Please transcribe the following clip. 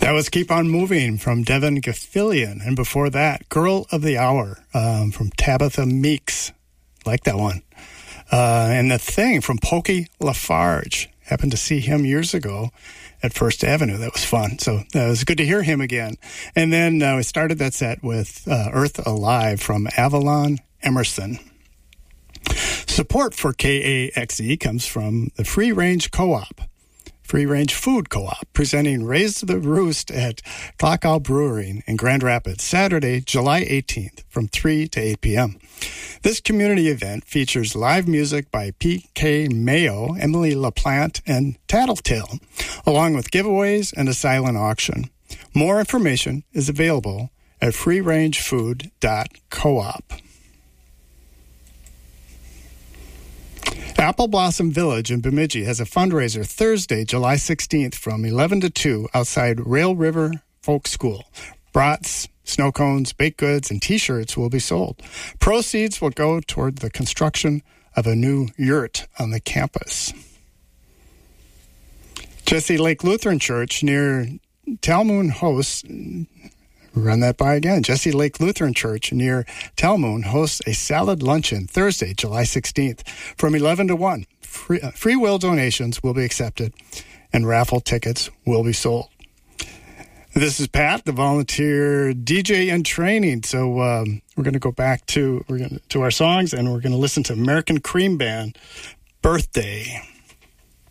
That was Keep On Moving from Devin Gaffilian. And before that, Girl of the Hour from Tabitha Meeks. Like that one. And The Thing from Pokey Lafarge. Happened to see him years ago at First Avenue. That was fun. So it was good to hear him again. And then we started that set with Earth Alive from Avalon Emerson. Support for KAXE comes from the Free Range Co-op. Free Range Food Co-op, presenting Raise the Roost at Clock Out Brewing in Grand Rapids, Saturday, July 18th from 3 to 8 p.m. This community event features live music by P.K. Mayo, Emily LaPlante, and Tattletale, along with giveaways and a silent auction. More information is available at freerangefood.coop. Apple Blossom Village in Bemidji has a fundraiser Thursday, July 16th from 11 to 2 outside Rail River Folk School. Brats, snow cones, baked goods, and T-shirts will be sold. Proceeds will go toward the construction of a new yurt on the campus. Jesse Lake Lutheran Church near Talmoon hosts... Run that by again. Jesse Lake Lutheran Church near Talmoon hosts a salad luncheon Thursday, July 16th from 11 to 1. Free will donations will be accepted and raffle tickets will be sold. This is Pat, the volunteer DJ in training. So we're going to go back to our songs, and we're going to listen to American Cream Band, Birthday.